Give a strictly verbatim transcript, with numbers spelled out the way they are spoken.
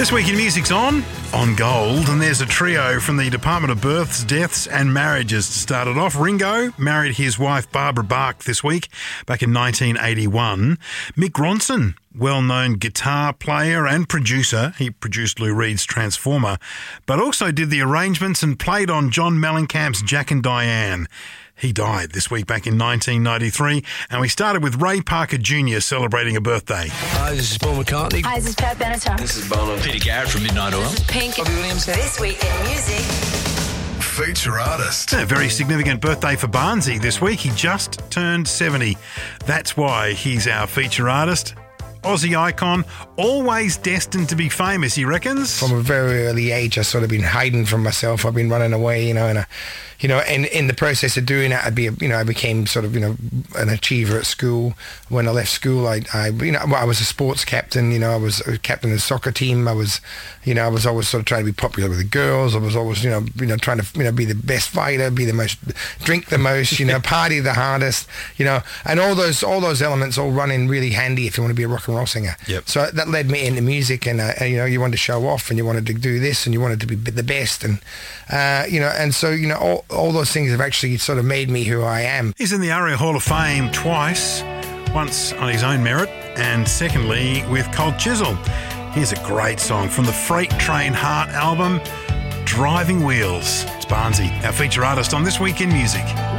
This week in Music's on, on Gold, and there's a trio from the Department of Births, Deaths and Marriages to start it off. Ringo married his wife Barbara Bach this week, back in nineteen eighty-one. Mick Ronson, well-known guitar player and producer. He produced Lou Reed's Transformer, but also did the arrangements and played on John Mellencamp's Jack and Diane. He died this week back in nineteen ninety-three, and we started with Ray Parker Junior celebrating a birthday. Hi, this is Paul McCartney. Hi, this is Pat Benatar. This is Bono. Peter Garrett from Midnight Oil. Pink. Robbie Williams. This week in music. Feature artist. A very significant birthday for Barnsey this week. He just turned seventy. That's why he's our feature artist. Aussie icon, always destined to be famous, he reckons. From a very early age, I've sort of been hiding from myself. I've been running away, you know, and, I, you know, and in the process of doing that, I'd be, you know, I became sort of, you know, an achiever at school. When I left school, I, I you know, well, I was a sports captain, you know, I was a captain of the soccer team. I was, you know, I was always sort of trying to be popular with the girls. I was always, you know, you know, trying to, you know, be the best fighter, be the most, drink the most, you know, party the hardest, you know, and all those, all those elements all run in really handy if you want to be a rock and roll singer. Yep. So that led me into music, and uh, you know, you wanted to show off, and you wanted to do this, and you wanted to be the best, and uh, you know, and so you know, all, all those things have actually sort of made me who I am. He's in the ARIA Hall of Fame twice, once on his own merit, and secondly with Cold Chisel. Here's a great song from the Freight Train Heart album, Driving Wheels. It's Barnsey, our feature artist on This Week in Music.